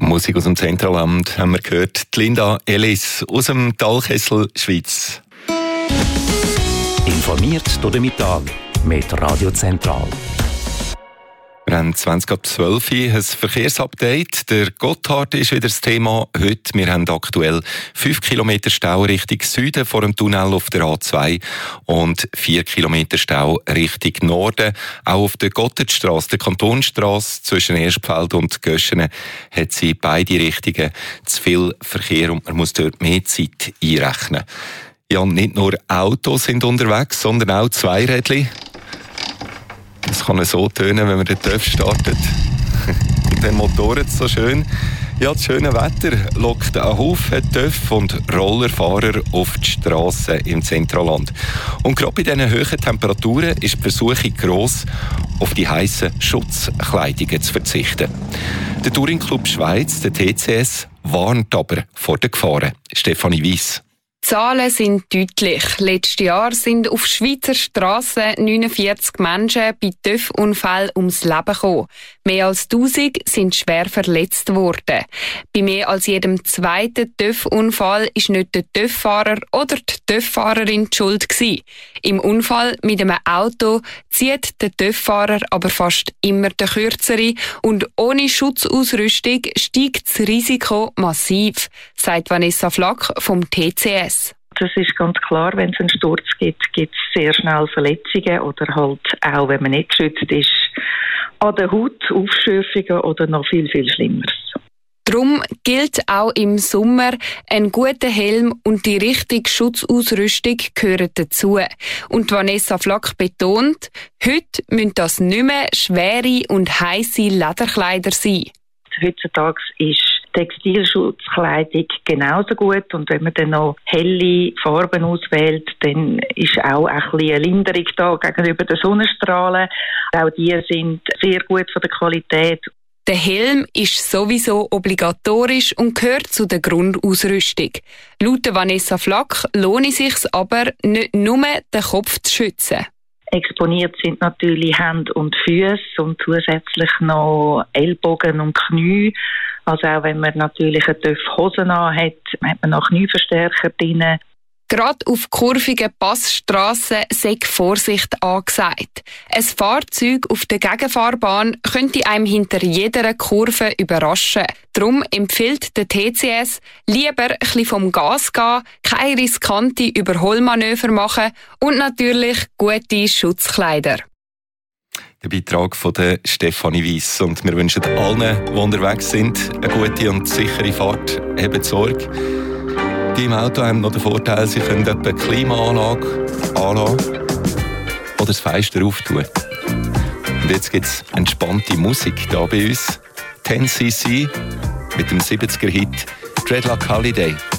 Musik aus dem Zentralland haben wir gehört. Die Linda Ellis aus dem Talkessel Schweiz. Informiert durch den Mittag mit Radio Zentral. Wir haben 20:12 ein Verkehrsupdate. Der Gotthard ist wieder das Thema heute. Wir haben aktuell 5 Kilometer Stau Richtung Süden vor dem Tunnel auf der A2 und 4 Kilometer Stau Richtung Norden. Auch auf der Gotthardstrasse, der Kantonstrasse zwischen Erstfeld und Göschenen, hat sie beide Richtungen zu viel Verkehr und man muss dort mehr Zeit einrechnen. Ja, nicht nur Autos sind unterwegs, sondern auch Zweirädli. Das kann so tönen, wenn man den TÜV startet. Und dann motoren so schön. Ja, das schöne Wetter lockt einen Haufen TÜV und Rollerfahrer auf die Strassen im Zentralland. Und gerade bei diesen hohen Temperaturen ist die Versuchung gross, auf die heissen Schutzkleidungen zu verzichten. Der Touring Club Schweiz, der TCS, warnt aber vor den Gefahren. Stefanie Weiss. Die Zahlen sind deutlich. Letztes Jahr sind auf Schweizer Strassen 49 Menschen bei TÜV-Unfällen ums Leben gekommen. Mehr als 1000 sind schwer verletzt worden. Bei mehr als jedem zweiten TÜV-Unfall ist nicht der TÜV-Fahrer oder die TÜV-Fahrerin die Schuld gewesen. Im Unfall mit einem Auto zieht der TÜV-Fahrer aber fast immer den Kürzeren und ohne Schutzausrüstung steigt das Risiko massiv, sagt Vanessa Flack vom TCS. Das ist ganz klar, wenn es einen Sturz gibt, gibt es sehr schnell Verletzungen oder halt auch, wenn man nicht geschützt ist, an der Haut Aufschürfungen oder noch viel, viel Schlimmeres. Darum gilt auch im Sommer, ein guter Helm und die richtige Schutzausrüstung gehören dazu. Und Vanessa Flack betont, heute müssen das nicht mehr schwere und heisse Lederkleider sein. Heutzutage ist Textilschutzkleidung genauso gut und wenn man dann noch helle Farben auswählt, dann ist auch ein bisschen eine Linderung da gegenüber den Sonnenstrahlen. Auch die sind sehr gut von der Qualität. Der Helm ist sowieso obligatorisch und gehört zu der Grundausrüstung. Laut Vanessa Flack lohnt es sich aber nicht nur, den Kopf zu schützen. Exponiert sind natürlich Hände und Füße und zusätzlich noch Ellbogen und Knie. Also auch wenn man natürlich eine tiefe Hose hat, hat man noch Knieverstärker drin. Gerade auf kurvigen Passstrassen sei Vorsicht angesagt. Ein Fahrzeug auf der Gegenfahrbahn könnte einem hinter jeder Kurve überraschen. Darum empfiehlt der TCS, lieber ein bisschen vom Gas gehen, keine riskante Überholmanöver machen und natürlich gute Schutzkleider. Der Beitrag von der Stefanie Weiss. Und wir wünschen allen, die unterwegs sind, eine gute und sichere Fahrt. Habt Sorge. Die im Auto haben noch den Vorteil, sie können etwa die Klimaanlage anlassen oder das Fenster auftun. Und jetzt gibt es entspannte Musik hier bei uns. 10cc mit dem 70er-Hit Dreadlock Holiday.